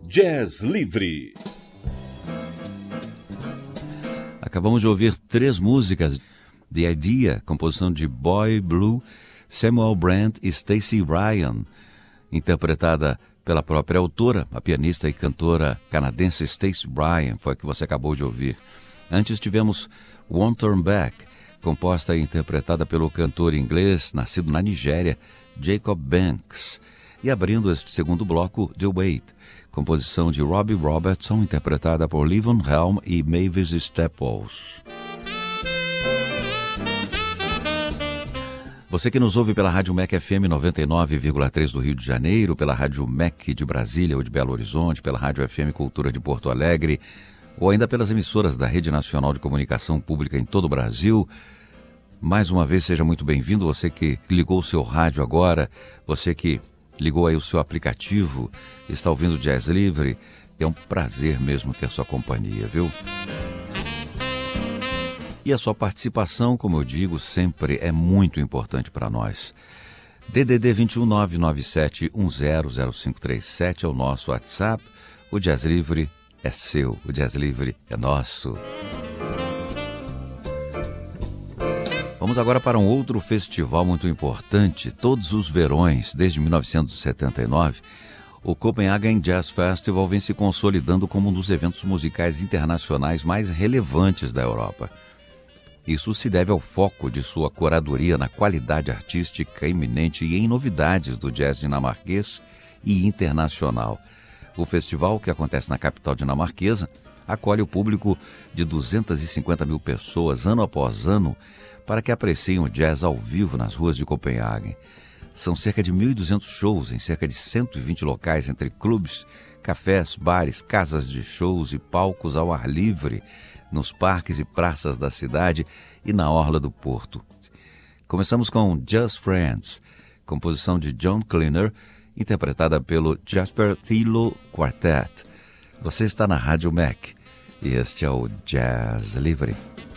Jazz Livre. Acabamos de ouvir 3 músicas. The Idea, composição de Boy Blue, Samuel Brand e Stacey Ryan, interpretada pela própria autora, a pianista e cantora canadense Stacey Ryan, foi a que você acabou de ouvir. Antes tivemos Won't Turn Back, composta e interpretada pelo cantor inglês, nascido na Nigéria, Jacob Banks. E abrindo este segundo bloco, The Wait, composição de Robbie Robertson, interpretada por Levon Helm e Mavis Staples. Você que nos ouve pela Rádio MEC FM 99,3 do Rio de Janeiro, pela Rádio MEC de Brasília ou de Belo Horizonte, pela Rádio FM Cultura de Porto Alegre, ou ainda pelas emissoras da Rede Nacional de Comunicação Pública em todo o Brasil, mais uma vez seja muito bem-vindo. Você que ligou o seu rádio agora, você que ligou aí o seu aplicativo, está ouvindo Jazz Livre, é um prazer mesmo ter sua companhia, viu? E a sua participação, como eu digo, sempre é muito importante para nós. DDD 21 997 100537 é o nosso WhatsApp. O Jazz Livre é seu, o Jazz Livre é nosso. Vamos agora para um outro festival muito importante. Todos os verões, desde 1979, o Copenhagen Jazz Festival vem se consolidando como um dos eventos musicais internacionais mais relevantes da Europa. Isso se deve ao foco de sua curadoria na qualidade artística iminente e em novidades do jazz dinamarquês e internacional. O festival, que acontece na capital dinamarquesa, acolhe o público de 250 mil pessoas ano após ano para que apreciem o jazz ao vivo nas ruas de Copenhagen. São cerca de 1.200 shows em cerca de 120 locais, entre clubes, cafés, bares, casas de shows e palcos ao ar livre, nos parques e praças da cidade e na orla do porto. Começamos com Just Friends, composição de John Cleaner, interpretada pelo Jasper Thilo Quartet. Você está na Rádio MEC e este é o Jazz Livre.